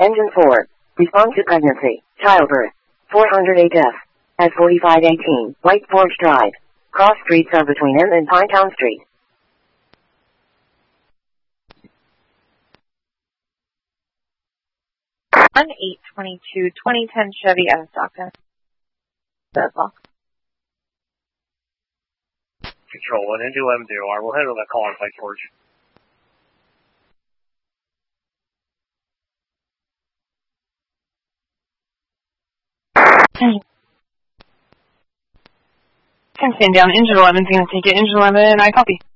Engine 4. Respond to pregnancy, childbirth. 408F. At 4518, White Forge Drive. Cross streets are between M and Pinetown Street. 822 2010 Chevy out of Stockton. Deadlock. Control 1 into 11 DOR. We'll handle that call on White Forge. Stand down. Engine 11's going to take it. Engine 11, I copy.